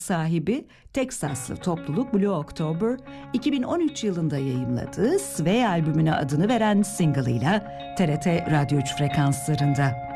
sahibi Teksaslı topluluk Blue October 2013 yılında yayımladığı Sway albümüne adını veren single'ıyla TRT Radyo 3 frekanslarında.